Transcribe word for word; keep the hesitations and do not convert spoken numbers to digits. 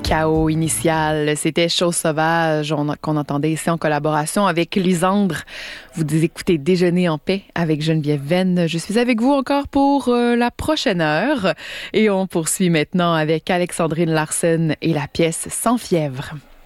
Chaos initial, c'était Chose sauvage on, qu'on entendait ici en collaboration avec Lisandre. Vous écoutez Déjeuner en paix avec Geneviève Venn. Je suis avec vous encore pour euh, la prochaine heure et on poursuit maintenant avec Alexandrine Larsen et la pièce Sans fièvre.